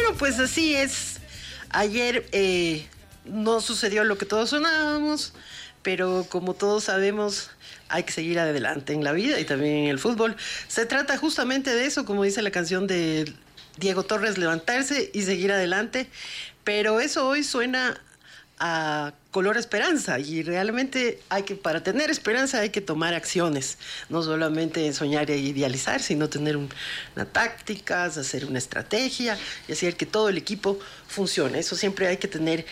Bueno, pues así es. Ayer no sucedió lo que todos sonábamos, pero como todos sabemos, hay que seguir adelante en la vida y también en el fútbol. Se trata justamente de eso, como dice la canción de Diego Torres, levantarse y seguir adelante. Pero eso hoy suena a color esperanza, y realmente para tener esperanza hay que tomar acciones, no solamente soñar e idealizar, sino tener una tácticas, hacer una estrategia y hacer que todo el equipo funcione. Eso siempre hay que tener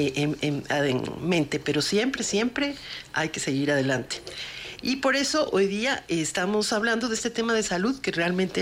en mente, pero siempre hay que seguir adelante. Y por eso hoy día estamos hablando de este tema de salud que realmente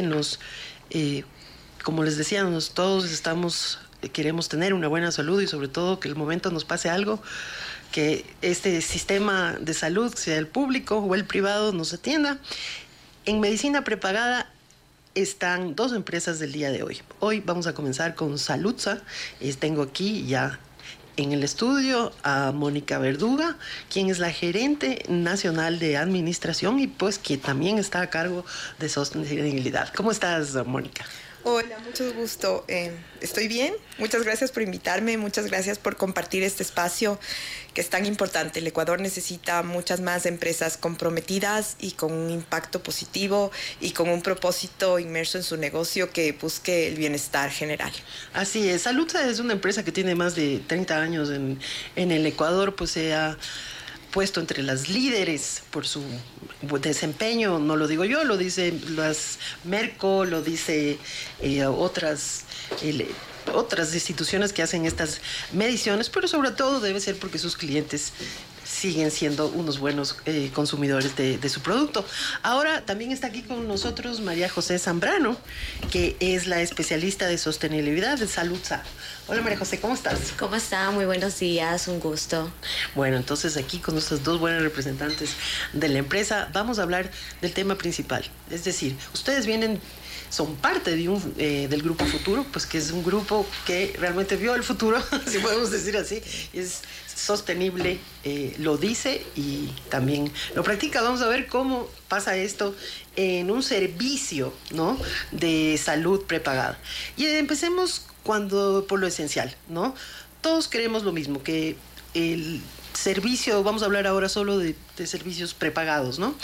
como les decía, todos queremos tener una buena salud y sobre todo que el momento nos pase algo, que este sistema de salud, sea el público o el privado, nos atienda. En medicina prepagada están dos empresas del día de hoy. Hoy vamos a comenzar con Salutza. Tengo aquí ya en el estudio a Mónica Verduga, quien es la gerente nacional de administración y pues que también está a cargo de sostenibilidad. ¿Cómo estás, Mónica? Hola, mucho gusto. Estoy bien. Muchas gracias por invitarme. Muchas gracias por compartir este espacio que es tan importante. El Ecuador necesita muchas más empresas comprometidas y con un impacto positivo y con un propósito inmerso en su negocio que busque el bienestar general. Así es. Salutza es una empresa que tiene más de 30 años en el Ecuador, pues se ha puesto entre las líderes por su desempeño. No lo digo yo, lo dicen las Merco, lo dice otras instituciones que hacen estas mediciones, pero sobre todo debe ser porque sus clientes siguen siendo unos buenos consumidores de su producto. Ahora también está aquí con nosotros María José Zambrano, que es la especialista de sostenibilidad de Salutza. Hola María José, ¿cómo estás? ¿Cómo está? Muy buenos días, un gusto. Bueno, entonces aquí con nuestras dos buenas representantes de la empresa vamos a hablar del tema principal. Es decir, ustedes son parte del Grupo Futuro, pues que es un grupo que realmente vio el futuro, si podemos decir así, es sostenible, lo dice y también lo practica. Vamos a ver cómo pasa esto en un servicio, ¿no?, de salud prepagada. Y empecemos por lo esencial, ¿no? Todos queremos lo mismo, que el servicio, vamos a hablar ahora solo de servicios prepagados, ¿no?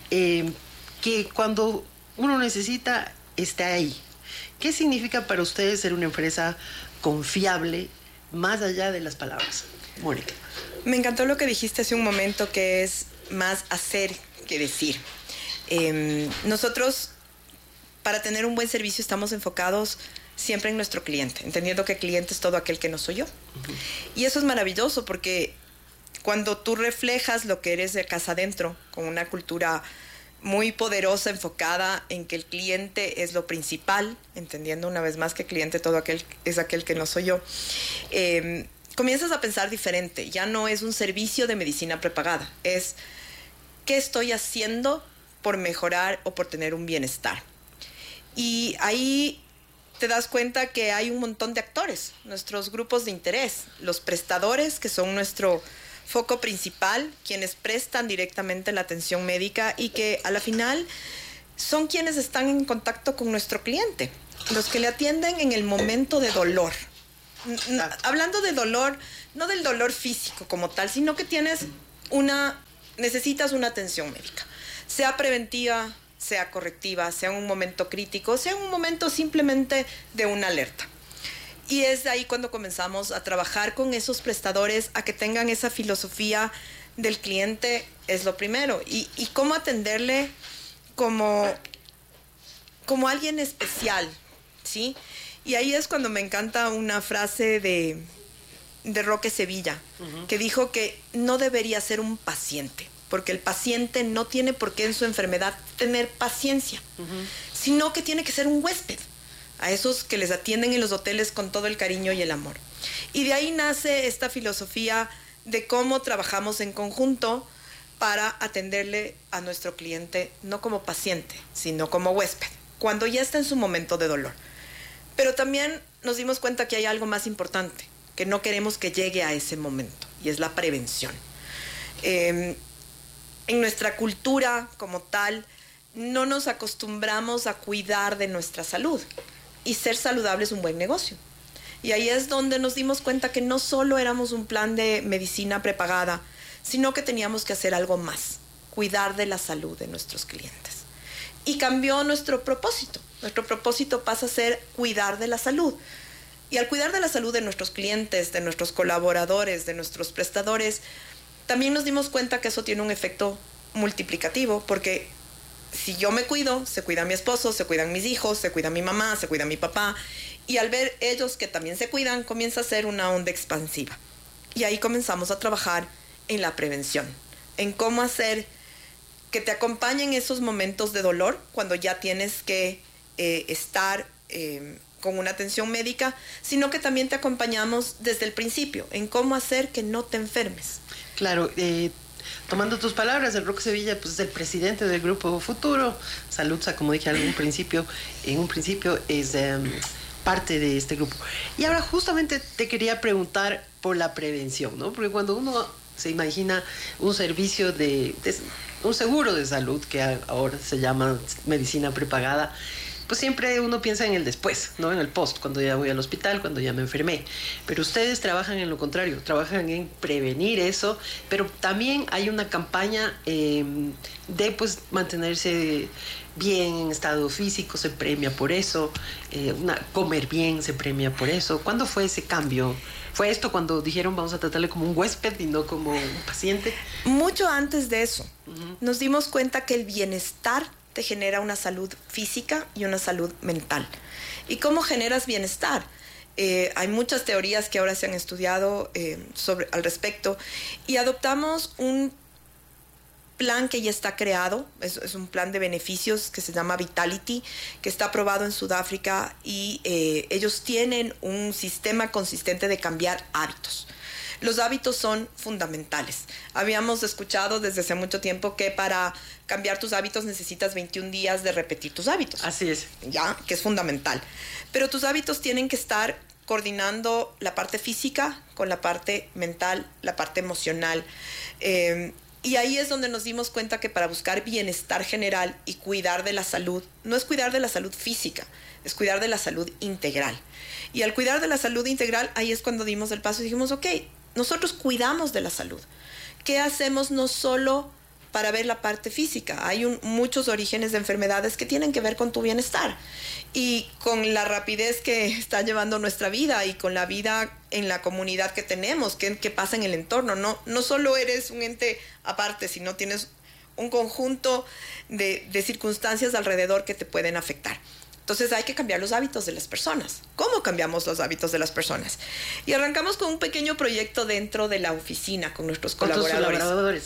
Que cuando uno necesita, está ahí. ¿Qué significa para ustedes ser una empresa confiable más allá de las palabras? Mónica. Me encantó lo que dijiste hace un momento, que es más hacer que decir. Nosotros, para tener un buen servicio, estamos enfocados siempre en nuestro cliente, entendiendo que el cliente es todo aquel que no soy yo. Uh-huh. Y eso es maravilloso porque cuando tú reflejas lo que eres de casa adentro, con una cultura muy poderosa, enfocada en que el cliente es lo principal, entendiendo una vez más que el cliente todo aquel es aquel que no soy yo, comienzas a pensar diferente. Ya no es un servicio de medicina prepagada, es qué estoy haciendo por mejorar o por tener un bienestar. Y ahí te das cuenta que hay un montón de actores, nuestros grupos de interés, los prestadores, que son nuestro foco principal, quienes prestan directamente la atención médica y que a la final son quienes están en contacto con nuestro cliente, los que le atienden en el momento de dolor. Hablando de dolor, no del dolor físico como tal, sino que necesitas una atención médica, sea preventiva, sea correctiva, sea en un momento crítico, sea en un momento simplemente de una alerta. Y es de ahí cuando comenzamos a trabajar con esos prestadores a que tengan esa filosofía del cliente, es lo primero. Y cómo atenderle como alguien especial, ¿sí? Y ahí es cuando me encanta una frase de Roque Sevilla, uh-huh, que dijo que no debería ser un paciente, porque el paciente no tiene por qué en su enfermedad tener paciencia, uh-huh, sino que tiene que ser un huésped, a esos que les atienden en los hoteles con todo el cariño y el amor. Y de ahí nace esta filosofía de cómo trabajamos en conjunto para atenderle a nuestro cliente, no como paciente, sino como huésped, cuando ya está en su momento de dolor. Pero también nos dimos cuenta que hay algo más importante, que no queremos que llegue a ese momento, y es la prevención. En nuestra cultura como tal, no nos acostumbramos a cuidar de nuestra salud. Y ser saludable es un buen negocio. Y ahí es donde nos dimos cuenta que no solo éramos un plan de medicina prepagada, sino que teníamos que hacer algo más, cuidar de la salud de nuestros clientes. Y cambió nuestro propósito. Nuestro propósito pasa a ser cuidar de la salud. Y al cuidar de la salud de nuestros clientes, de nuestros colaboradores, de nuestros prestadores, también nos dimos cuenta que eso tiene un efecto multiplicativo, porque si yo me cuido, se cuida mi esposo, se cuidan mis hijos, se cuida mi mamá, se cuida mi papá, y al ver ellos que también se cuidan, comienza a ser una onda expansiva. Y ahí comenzamos a trabajar en la prevención, en cómo hacer que te acompañen esos momentos de dolor, cuando ya tienes que estar con una atención médica, sino que también te acompañamos desde el principio, en cómo hacer que no te enfermes. Claro, tomando tus palabras, el Roque Sevilla pues, es el presidente del Grupo Futuro. Saludza, como dije en un principio es parte de este grupo. Y ahora justamente te quería preguntar por la prevención, ¿no? Porque cuando uno se imagina un servicio un seguro de salud, que ahora se llama medicina prepagada, pues siempre uno piensa en el después, ¿no? En el post, cuando ya voy al hospital, cuando ya me enfermé. Pero ustedes trabajan en lo contrario, trabajan en prevenir eso, pero también hay una campaña de pues mantenerse bien en estado físico, se premia por eso, comer bien se premia por eso. ¿Cuándo fue ese cambio? ¿Fue esto cuando dijeron vamos a tratarle como un huésped y no como un paciente? Mucho antes de eso, nos dimos cuenta que el bienestar te genera una salud física y una salud mental. ¿Y cómo generas bienestar? Hay muchas teorías que ahora se han estudiado al respecto, y adoptamos un plan que ya está creado, es un plan de beneficios que se llama Vitality, que está aprobado en Sudáfrica, y ellos tienen un sistema consistente de cambiar hábitos. Los hábitos son fundamentales. Habíamos escuchado desde hace mucho tiempo que para cambiar tus hábitos necesitas 21 días de repetir tus hábitos. Así es. Ya, que es fundamental. Pero tus hábitos tienen que estar coordinando la parte física con la parte mental, la parte emocional. Y ahí es donde nos dimos cuenta que para buscar bienestar general y cuidar de la salud, no es cuidar de la salud física, es cuidar de la salud integral. Y al cuidar de la salud integral, ahí es cuando dimos el paso y dijimos, ok, nosotros cuidamos de la salud. ¿Qué hacemos no solo para ver la parte física? Hay muchos orígenes de enfermedades que tienen que ver con tu bienestar. Y con la rapidez que está llevando nuestra vida y con la vida en la comunidad que tenemos, que pasa en el entorno. No solo eres un ente aparte, sino tienes un conjunto de circunstancias alrededor que te pueden afectar. Entonces hay que cambiar los hábitos de las personas. ¿Cómo cambiamos los hábitos de las personas? Y arrancamos con un pequeño proyecto dentro de la oficina con nuestros colaboradores.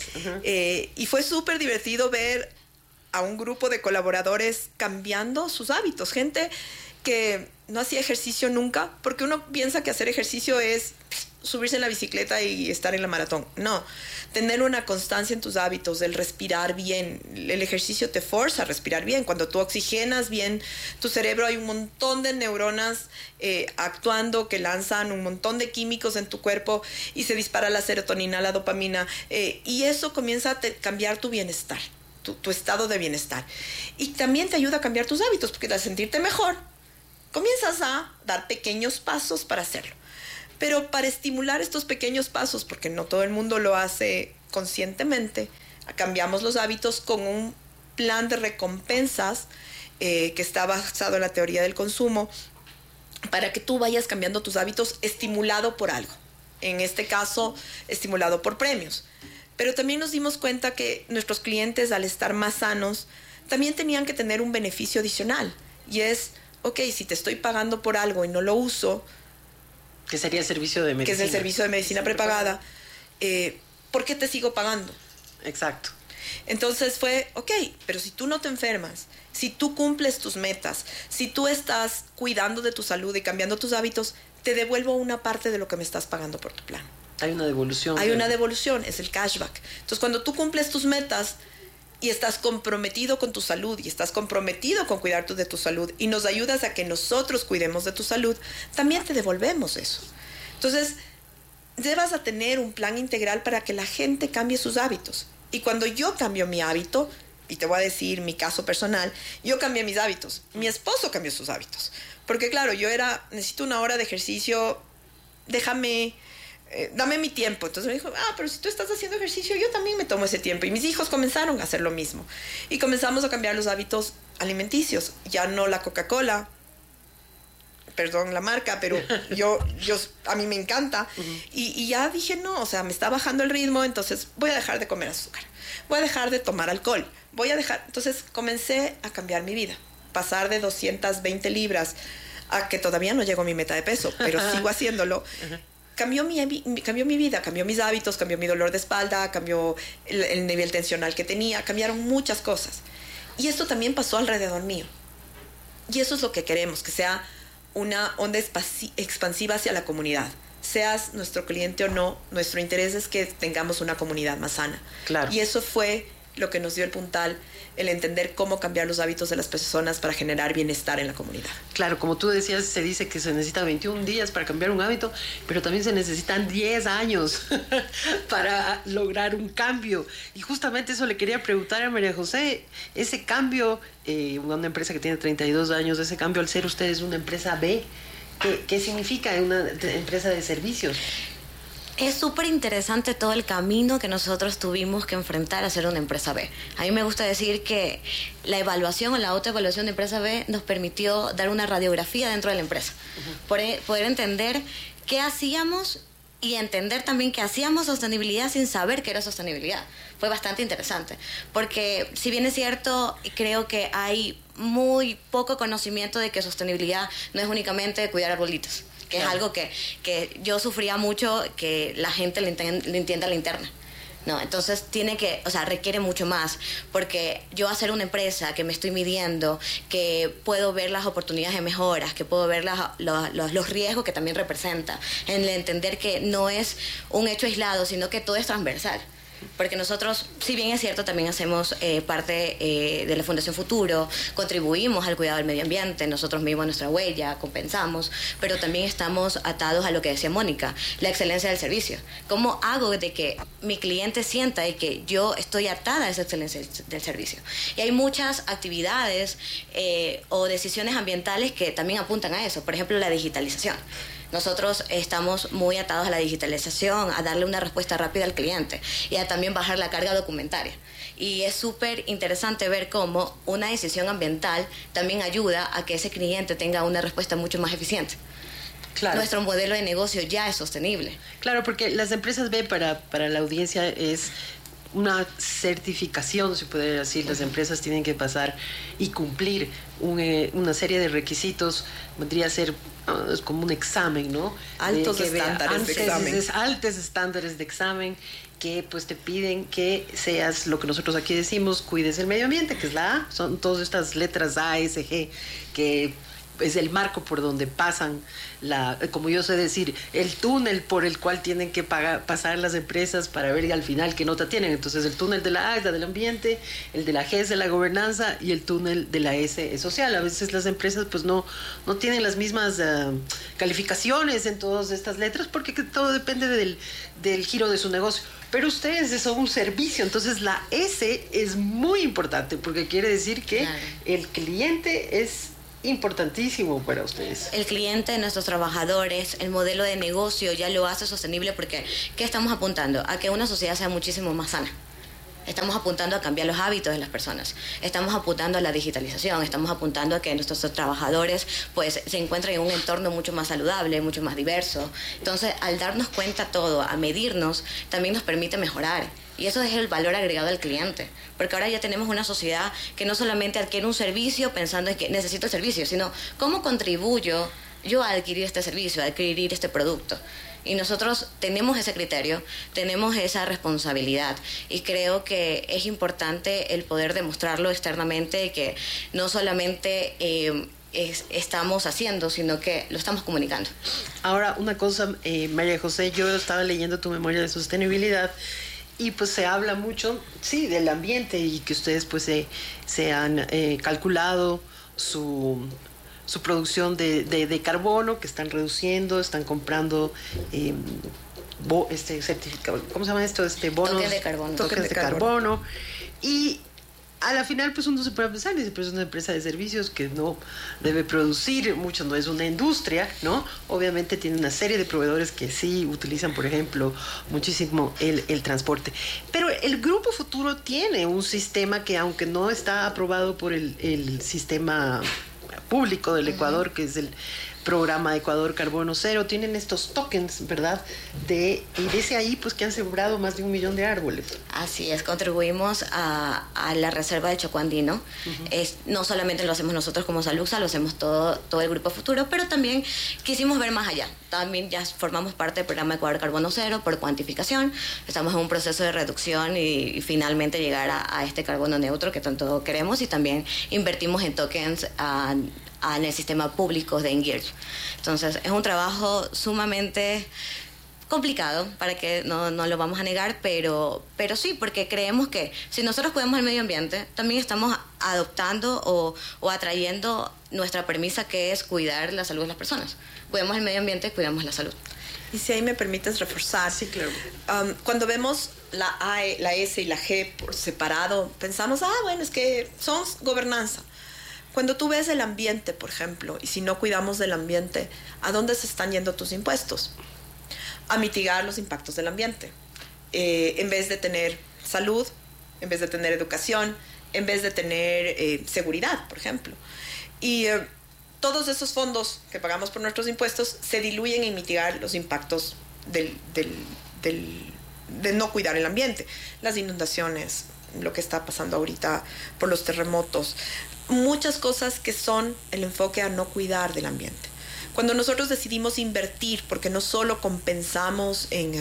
Y fue súper divertido ver a un grupo de colaboradores cambiando sus hábitos. Gente que no hacía ejercicio nunca, porque uno piensa que hacer ejercicio es subirse en la bicicleta y estar en la maratón. No, tener una constancia en tus hábitos, el respirar bien. El ejercicio te forza a respirar bien. Cuando tú oxigenas bien tu cerebro, hay un montón de neuronas actuando que lanzan un montón de químicos en tu cuerpo y se dispara la serotonina, la dopamina, y eso comienza a cambiar tu bienestar, tu estado de bienestar. Y también te ayuda a cambiar tus hábitos, porque al sentirte mejor, comienzas a dar pequeños pasos para hacerlo. Pero para estimular estos pequeños pasos, porque no todo el mundo lo hace conscientemente, cambiamos los hábitos con un plan de recompensas que está basado en la teoría del consumo, para que tú vayas cambiando tus hábitos estimulado por algo. En este caso, estimulado por premios. Pero también nos dimos cuenta que nuestros clientes, al estar más sanos, también tenían que tener un beneficio adicional. Y es, ok, si te estoy pagando por algo y no lo uso, que sería el servicio de medicina. Que es el servicio de medicina prepagada. ¿Por qué te sigo pagando? Exacto. Entonces fue, ok, pero si tú no te enfermas, si tú cumples tus metas, si tú estás cuidando de tu salud y cambiando tus hábitos, te devuelvo una parte de lo que me estás pagando por tu plan. Hay una devolución. Hay una devolución, es el cashback. Entonces cuando tú cumples tus metas y estás comprometido con tu salud y estás comprometido con cuidar de tu salud y nos ayudas a que nosotros cuidemos de tu salud, también te devolvemos eso. Entonces, debas a tener un plan integral para que la gente cambie sus hábitos. Y cuando yo cambio mi hábito, y te voy a decir mi caso personal, yo cambié mis hábitos. Mi esposo cambió sus hábitos. Porque claro, necesito 1 hora de ejercicio, dame mi tiempo. Entonces me dijo, pero si tú estás haciendo ejercicio, yo también me tomo ese tiempo. Y mis hijos comenzaron a hacer lo mismo. Y comenzamos a cambiar los hábitos alimenticios. Ya no la Coca-Cola, perdón la marca, pero a mí me encanta. Y ya dije, no, o sea, me está bajando el ritmo, entonces voy a dejar de comer azúcar. Voy a dejar de tomar alcohol. Entonces comencé a cambiar mi vida. Pasar de 220 libras a que todavía no llego a mi meta de peso, pero sigo haciéndolo. Cambió mi vida, cambió mis hábitos, cambió mi dolor de espalda, cambió el nivel tensional que tenía, cambiaron muchas cosas. Y esto también pasó alrededor mío. Y eso es lo que queremos, que sea una onda expansiva hacia la comunidad. Seas nuestro cliente o no, nuestro interés es que tengamos una comunidad más sana. Claro. Y eso fue lo que nos dio el puntal, el entender cómo cambiar los hábitos de las personas para generar bienestar en la comunidad. Claro, como tú decías, se dice que se necesita 21 días para cambiar un hábito, pero también se necesitan 10 años para lograr un cambio. Y justamente eso le quería preguntar a María José, ese cambio, una empresa que tiene 32 años, ese cambio al ser ustedes una empresa B, ¿qué significa una empresa de servicios? Es súper interesante todo el camino que nosotros tuvimos que enfrentar a ser una empresa B. A mí me gusta decir que la evaluación o la autoevaluación de empresa B nos permitió dar una radiografía dentro de la empresa. Poder entender qué hacíamos y entender también que hacíamos sostenibilidad sin saber qué era sostenibilidad. Fue bastante interesante, porque si bien es cierto, creo que hay muy poco conocimiento de que sostenibilidad no es únicamente cuidar arbolitos, que es algo que yo sufría mucho, que la gente le entienda a la interna. No, entonces requiere mucho más, porque yo hacer una empresa que me estoy midiendo, que puedo ver las oportunidades de mejoras, que puedo ver los riesgos que también representa, en el entender que no es un hecho aislado, sino que todo es transversal. Porque nosotros, si bien es cierto, también hacemos parte de la Fundación Futuro, contribuimos al cuidado del medio ambiente, nosotros mismos nuestra huella, compensamos, pero también estamos atados a lo que decía Mónica, la excelencia del servicio. ¿Cómo hago de que mi cliente sienta y que yo estoy atada a esa excelencia del servicio? Y hay muchas actividades o decisiones ambientales que también apuntan a eso, por ejemplo, la digitalización. Nosotros estamos muy atados a la digitalización, a darle una respuesta rápida al cliente y a también bajar la carga documentaria. Y es súper interesante ver cómo una decisión ambiental también ayuda a que ese cliente tenga una respuesta mucho más eficiente. Claro. Nuestro modelo de negocio ya es sostenible. Claro, porque las empresas B para la audiencia es una certificación, se puede decir. Las empresas tienen que pasar y cumplir una serie de requisitos. Vendría a ser es como un examen, ¿no? Altos estándares de examen. Altos estándares de examen que pues te piden que seas lo que nosotros aquí decimos, cuides el medio ambiente, que es la A. Son todas estas letras A, S, G, que es el marco por donde pasan, como yo sé decir, el túnel por el cual tienen que pasar las empresas para ver al final qué nota tienen. Entonces el túnel de la A es la del ambiente, el de la G es de la gobernanza y el túnel de la S es social. A veces las empresas pues no tienen las mismas calificaciones en todas estas letras porque todo depende del giro de su negocio. Pero ustedes son un servicio, entonces la S es muy importante porque quiere decir que el cliente es importantísimo para ustedes. El cliente, nuestros trabajadores, el modelo de negocio ya lo hace sostenible porque ¿qué estamos apuntando? A que una sociedad sea muchísimo más sana. Estamos apuntando a cambiar los hábitos de las personas. Estamos apuntando a la digitalización. Estamos apuntando a que nuestros trabajadores pues se encuentren en un entorno mucho más saludable, mucho más diverso. Entonces, al darnos cuenta todo, a medirnos, también nos permite mejorar. Y eso es el valor agregado al cliente. Porque ahora ya tenemos una sociedad que no solamente adquiere un servicio pensando en que necesito el servicio, sino cómo contribuyo yo a adquirir este servicio, a adquirir este producto. Y nosotros tenemos ese criterio, tenemos esa responsabilidad y creo que es importante el poder demostrarlo externamente, que no solamente estamos haciendo, sino que lo estamos comunicando. Ahora, una cosa, María José, yo estaba leyendo tu memoria de sostenibilidad y pues se habla mucho, sí, del ambiente y que ustedes pues se han calculado su producción de carbono, que están reduciendo, están comprando certificado, ¿cómo se llama esto? Bonos, Toques de carbono. Toques de carbono. Y a la final pues uno se puede pensar, dice, pero es una empresa de servicios que no debe producir mucho, no es una industria, ¿no? Obviamente tiene una serie de proveedores que sí utilizan, por ejemplo, muchísimo el transporte. Pero el Grupo Futuro tiene un sistema que, aunque no está aprobado por el sistema público del Ecuador, que es el programa Ecuador Carbono Cero, tienen estos tokens, ¿verdad? Y desde ahí, pues, que han sembrado más de 1 millón de árboles. Así es, contribuimos a la reserva de Chocó Andino. No solamente lo hacemos nosotros como Saluxa, lo hacemos todo el Grupo Futuro, pero también quisimos ver más allá. También ya formamos parte del programa Ecuador Carbono Cero por cuantificación. Estamos en un proceso de reducción y finalmente llegar a este carbono neutro que tanto queremos, y también invertimos en tokens en el sistema público de Engage. Entonces, es un trabajo sumamente complicado, para que no lo vamos a negar, pero sí, porque creemos que si nosotros cuidamos el medio ambiente, también estamos adoptando o atrayendo nuestra premisa, que es cuidar la salud de las personas. Cuidamos el medio ambiente, cuidamos la salud. Y si ahí me permites reforzar. Sí, claro. Cuando vemos la A, la S y la G por separado, pensamos, bueno, es que son gobernanza. Cuando tú ves el ambiente, por ejemplo, y si no cuidamos del ambiente, ¿a dónde se están yendo tus impuestos? A mitigar los impactos del ambiente. En vez de tener salud, en vez de tener educación, en vez de tener seguridad, por ejemplo. Y todos esos fondos que pagamos por nuestros impuestos se diluyen en mitigar los impactos de no cuidar el ambiente. Las inundaciones, lo que está pasando ahorita por los terremotos, muchas cosas que son el enfoque a no cuidar del ambiente. Cuando nosotros decidimos invertir, porque no solo compensamos en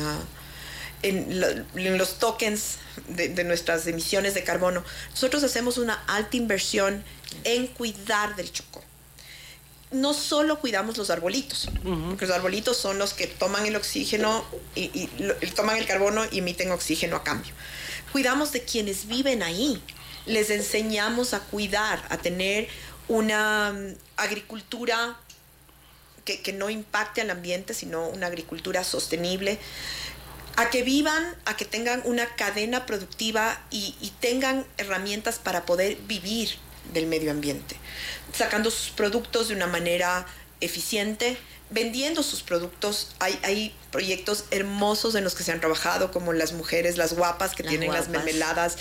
los tokens de nuestras emisiones de carbono, nosotros hacemos una alta inversión en cuidar del Chocó. No solo cuidamos los arbolitos, porque los arbolitos son los que toman el oxígeno y toman el carbono y emiten oxígeno a cambio. Cuidamos de quienes viven ahí. Les enseñamos a cuidar, a tener una agricultura que no impacte al ambiente, sino una agricultura sostenible, a que vivan, a que tengan una cadena productiva y tengan herramientas para poder vivir del medio ambiente, sacando sus productos de una manera eficiente, vendiendo sus productos. Hay proyectos hermosos en los que se han trabajado, como las mujeres, las guapas, que tienen las mermeladas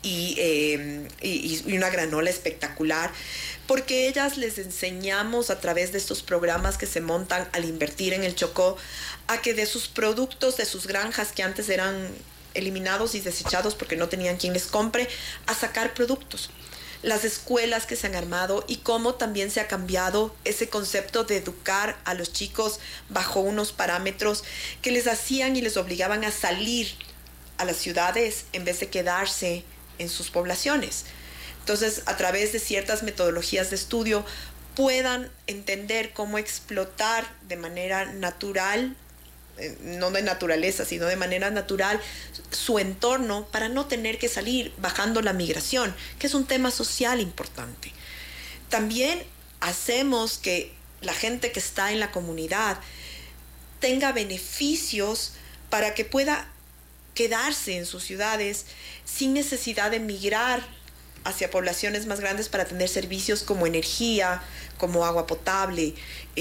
y una granola espectacular, porque ellas les enseñamos a través de estos programas que se montan al invertir en el Chocó, a que de sus productos, de sus granjas que antes eran eliminados y desechados porque no tenían quien les compre, a sacar productos. Las escuelas que se han armado y cómo también se ha cambiado ese concepto de educar a los chicos bajo unos parámetros que les hacían y les obligaban a salir a las ciudades en vez de quedarse en sus poblaciones. Entonces, a través de ciertas metodologías de estudio, puedan entender cómo explotar de manera natural, no de naturaleza, sino de manera natural, su entorno, para no tener que salir, bajando la migración, que es un tema social importante. También hacemos que la gente que está en la comunidad tenga beneficios para que pueda quedarse en sus ciudades sin necesidad de migrar hacia poblaciones más grandes para tener servicios como energía, como agua potable,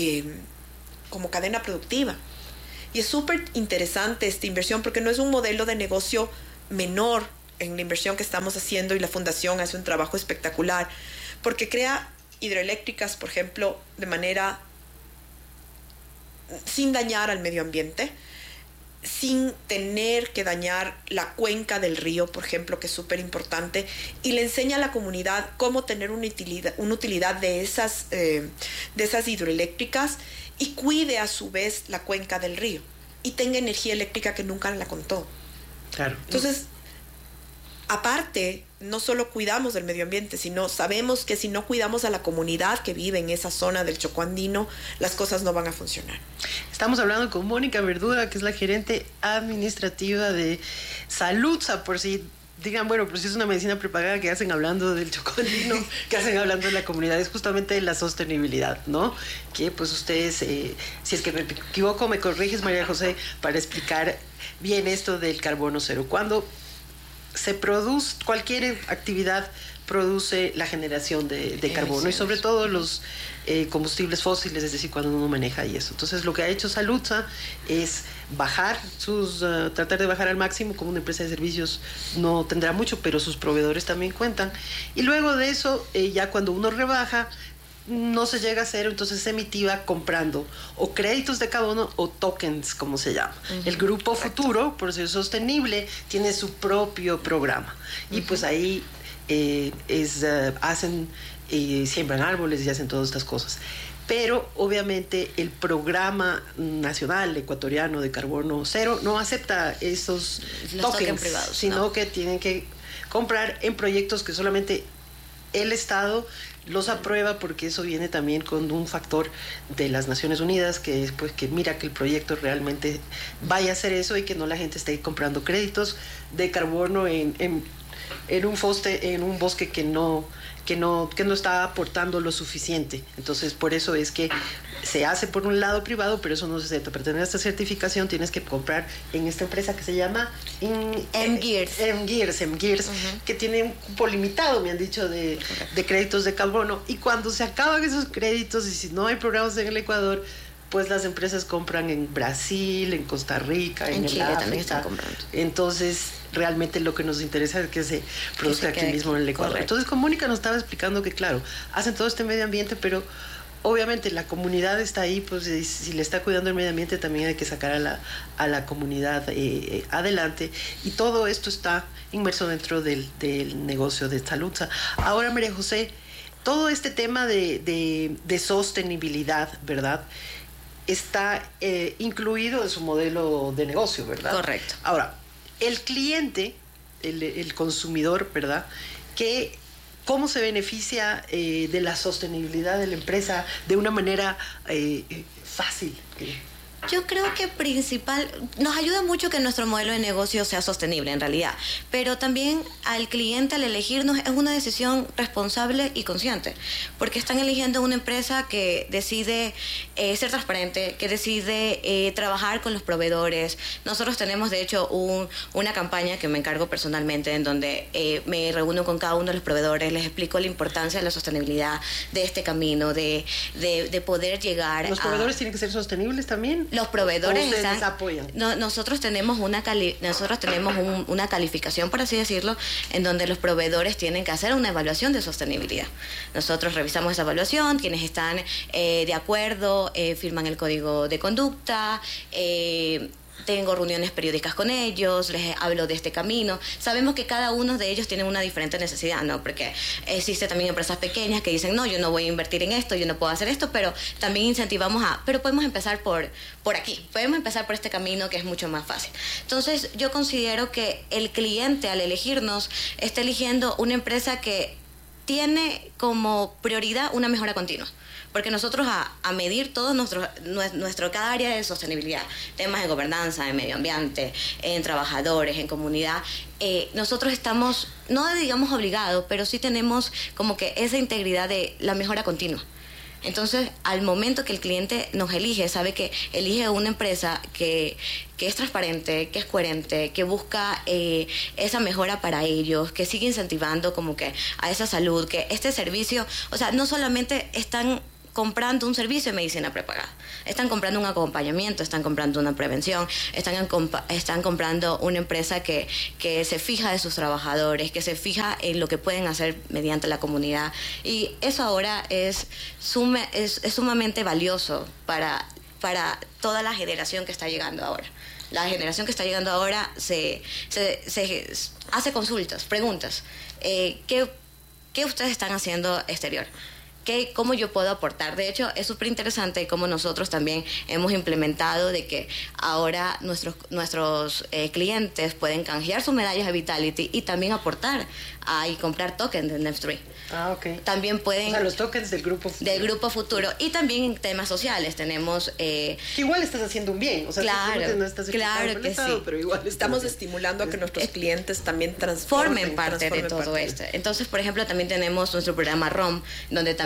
como cadena productiva. Y es súper interesante esta inversión, porque no es un modelo de negocio menor en la inversión que estamos haciendo, y la fundación hace un trabajo espectacular, porque crea hidroeléctricas, por ejemplo, de manera sin dañar al medio ambiente, sin tener que dañar la cuenca del río, por ejemplo, que es súper importante, y le enseña a la comunidad cómo tener una utilidad de esas hidroeléctricas, y cuide a su vez la cuenca del río y tenga energía eléctrica que nunca la contó. Claro. Entonces, aparte, no solo cuidamos del medio ambiente, sino sabemos que si no cuidamos a la comunidad que vive en esa zona del Chocó Andino, las cosas no van a funcionar. Estamos hablando con Mónica Verdura, que es la gerente administrativa de Saluxa, por si digan, bueno, pues si es una medicina prepagada, que hacen hablando del Chocó Andino, que hacen hablando de la comunidad, es justamente la sostenibilidad, ¿no? Que pues ustedes, si es que me equivoco, me corriges, María José, para explicar bien esto del carbono cero. Cuando se produce cualquier actividad produce la generación de carbono y sobre todo los combustibles fósiles, es decir, cuando uno maneja y eso. Entonces, lo que ha hecho Salutza es bajar tratar de bajar al máximo. Como una empresa de servicios no tendrá mucho, pero sus proveedores también cuentan. Y luego de eso, ya cuando uno rebaja, no se llega a cero, entonces se mitiga comprando o créditos de carbono o tokens, como se llama. El Grupo Futuro, por ser sostenible, tiene su propio programa. Y pues ahí hacen, siembran árboles y hacen todas estas cosas. Pero obviamente el programa nacional ecuatoriano de carbono cero no acepta esos tokens privados, sino que tienen que comprar en proyectos que solamente el Estado los aprueba, porque eso viene también con un factor de las Naciones Unidas, que es pues que mira que el proyecto realmente vaya a hacer eso y que no la gente esté comprando créditos de carbono en un bosque que no está aportando lo suficiente. Entonces, por eso es que se hace por un lado privado, pero eso no se acepta. Para tener esta certificación tienes que comprar en esta empresa que se llama M-Gears, que tiene un cupo limitado, me han dicho, de créditos de carbono. Y cuando se acaban esos créditos, y si no hay programas en el Ecuador, pues las empresas compran en Brasil, en Costa Rica, en Chile África. También están comprando. Entonces, realmente lo que nos interesa es que se produzca aquí mismo en el Ecuador. Correcto. Entonces, con Mónica nos estaba explicando que, claro, hacen todo este medio ambiente, pero obviamente la comunidad está ahí, pues si le está cuidando el medio ambiente, también hay que sacar a la comunidad adelante. Y todo esto está inmerso dentro del negocio de Salutza. Ahora, María José, todo este tema de sostenibilidad, ¿verdad?, está incluido en su modelo de negocio, ¿verdad? Correcto. Ahora, el cliente, el consumidor, ¿verdad?, ¿cómo se beneficia de la sostenibilidad de la empresa de una manera fácil? Yo creo que nos ayuda mucho que nuestro modelo de negocio sea sostenible en realidad, pero también al cliente, al elegirnos, es una decisión responsable y consciente, porque están eligiendo una empresa que decide ser transparente, que decide trabajar con los proveedores. Nosotros tenemos de hecho una campaña que me encargo personalmente, en donde me reúno con cada uno de los proveedores, les explico la importancia de la sostenibilidad de este camino, de poder llegar ¿Los proveedores tienen que ser sostenibles también? Los proveedores apoyan. Nosotros tenemos una calificación, por así decirlo, en donde los proveedores tienen que hacer una evaluación de sostenibilidad. Nosotros revisamos esa evaluación, quienes están de acuerdo firman el código de conducta. Tengo reuniones periódicas con ellos, les hablo de este camino. Sabemos que cada uno de ellos tiene una diferente necesidad, ¿no? Porque existe también empresas pequeñas que dicen, no, yo no voy a invertir en esto, yo no puedo hacer esto, pero también incentivamos pero podemos empezar por aquí, podemos empezar por este camino que es mucho más fácil. Entonces, yo considero que el cliente, al elegirnos, está eligiendo una empresa que tiene como prioridad una mejora continua. Porque nosotros a medir todo nuestro cada área de sostenibilidad, temas de gobernanza, de medio ambiente, en trabajadores, en comunidad, nosotros estamos, no digamos obligados, pero sí tenemos como que esa integridad de la mejora continua. Entonces, al momento que el cliente nos elige, sabe que elige una empresa que es transparente, que es coherente, que busca esa mejora para ellos, que sigue incentivando como que a esa salud, que este servicio, o sea, no solamente están comprando un servicio de medicina prepagada, están comprando un acompañamiento, están comprando una prevención, están comprando una empresa que se fija de sus trabajadores, que se fija en lo que pueden hacer mediante la comunidad, y eso ahora es sumamente valioso para toda la generación que está llegando ahora. La generación que está llegando ahora se hace consultas, preguntas. ¿Qué ustedes están haciendo exterior? ¿Cómo yo puedo aportar? De hecho, es súper interesante cómo nosotros también hemos implementado de que ahora nuestros clientes pueden canjear sus medallas de Vitality y también aportar y comprar tokens de Nef3. Ah, ok. También pueden... O sea, los tokens del Grupo Futuro. Del Grupo Futuro. Y también en temas sociales tenemos... que igual estás haciendo un bien. O sea, claro, no estás claro que Estado, sí. Pero igual estamos estimulando a que nuestros clientes también formen parte de todo esto. Entonces, por ejemplo, también tenemos nuestro programa ROM, donde también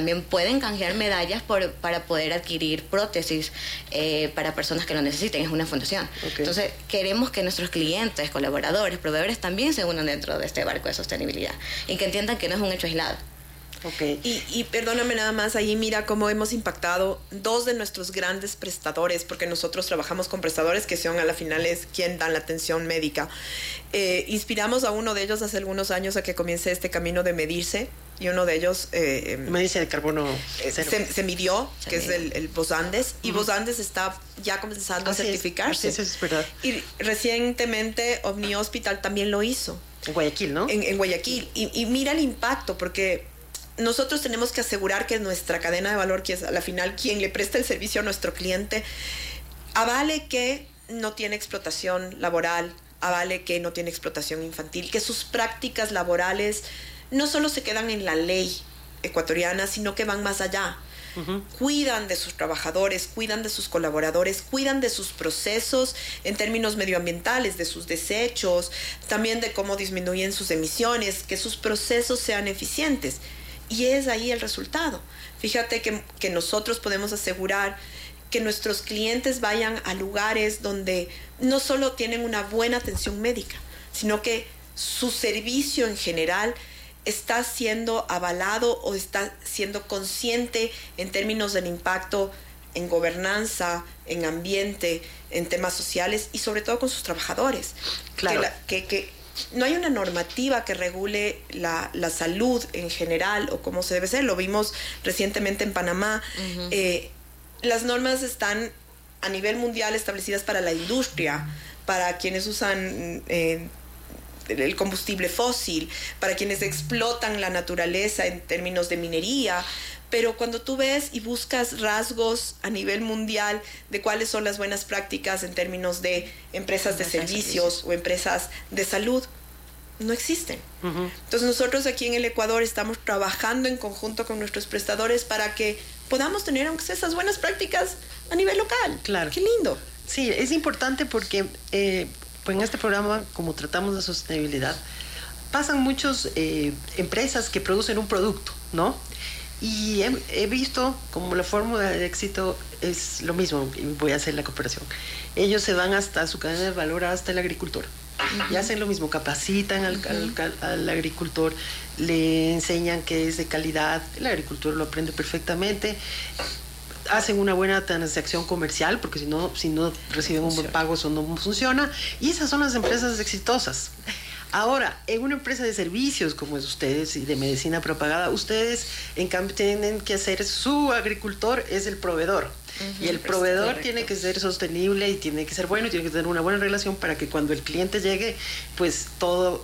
también pueden canjear medallas para poder adquirir prótesis para personas que lo necesiten. Es una fundación. Okay. Entonces, queremos que nuestros clientes, colaboradores, proveedores también se unan dentro de este barco de sostenibilidad y que entiendan que no es un hecho aislado. Okay. Y perdóname nada más, ahí mira cómo hemos impactado 2 de nuestros grandes prestadores, porque nosotros trabajamos con prestadores que son a la final es quien dan la atención médica. Inspiramos a uno de ellos hace algunos años a que comience este camino de medirse, y uno de ellos medirse de carbono cero. Se midió, que es el Vosandes, y Vosandes está ya comenzando a certificarse. Así es verdad. Y recientemente Omni Hospital también lo hizo. En Guayaquil, ¿no? En Guayaquil. Y mira el impacto, porque nosotros tenemos que asegurar que nuestra cadena de valor, que es a la final quien le presta el servicio a nuestro cliente, avale que no tiene explotación laboral, avale que no tiene explotación infantil, que sus prácticas laborales no solo se quedan en la ley ecuatoriana, sino que van más allá. Cuidan de sus trabajadores, cuidan de sus colaboradores, cuidan de sus procesos en términos medioambientales, de sus desechos, también de cómo disminuyen sus emisiones, que sus procesos sean eficientes. Y es ahí el resultado. Fíjate que nosotros podemos asegurar que nuestros clientes vayan a lugares donde no solo tienen una buena atención médica, sino que su servicio en general está siendo avalado o está siendo consciente en términos del impacto en gobernanza, en ambiente, en temas sociales y sobre todo con sus trabajadores. Claro. Que no hay una normativa que regule la salud en general o cómo se debe ser. Lo vimos recientemente en Panamá. Las normas están a nivel mundial establecidas para la industria, para quienes usan el combustible fósil, para quienes explotan la naturaleza en términos de minería. Pero cuando tú ves y buscas rasgos a nivel mundial de cuáles son las buenas prácticas en términos de empresas de servicios o empresas de salud, no existen. Entonces nosotros aquí en el Ecuador estamos trabajando en conjunto con nuestros prestadores para que podamos tener aunque sea esas buenas prácticas a nivel local. Claro. ¡Qué lindo! Sí, es importante porque pues en este programa, como tratamos de sostenibilidad, pasan muchas empresas que producen un producto, ¿no? Y he visto como la fórmula de éxito es lo mismo, y voy a hacer la comparación. Ellos se van hasta su cadena de valor, hasta el agricultor. Y hacen lo mismo, capacitan al agricultor, le enseñan que es de calidad, el agricultor lo aprende perfectamente, hacen una buena transacción comercial, porque si no reciben un buen pago, eso no funciona, y esas son las empresas exitosas. Ahora, en una empresa de servicios como es ustedes y de medicina propagada, ustedes en cambio tienen que hacer, su agricultor es el proveedor. Y el proveedor tiene que ser sostenible y tiene que ser bueno y tiene que tener una buena relación para que cuando el cliente llegue, pues todo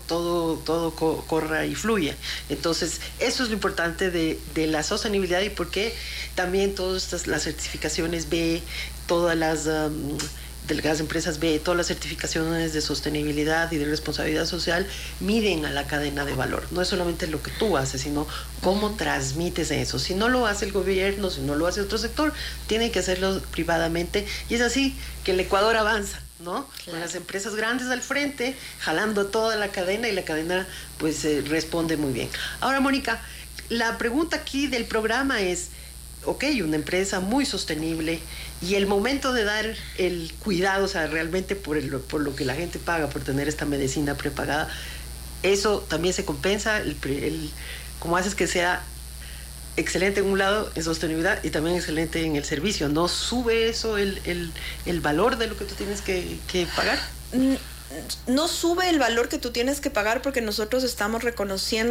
corra y fluya. Entonces, eso es lo importante de la sostenibilidad y por qué también todas las certificaciones B, todas las empresas B, todas las certificaciones de sostenibilidad y de responsabilidad social miden a la cadena de valor. No es solamente lo que tú haces, sino cómo transmites eso. Si no lo hace el gobierno, si no lo hace otro sector, tienen que hacerlo privadamente. Y es así que el Ecuador avanza, ¿no? Claro. Con las empresas grandes al frente, jalando toda la cadena y la cadena pues responde muy bien. Ahora, Mónica, la pregunta aquí del programa es, ok, una empresa muy sostenible y el momento de dar el cuidado, o sea, realmente por lo que la gente paga por tener esta medicina prepagada, eso también se compensa, cómo haces que sea excelente en un lado en sostenibilidad y también excelente en el servicio. ¿No sube eso el valor de lo que tú tienes que pagar? No sube el valor que tú tienes que pagar porque nosotros estamos reconociendo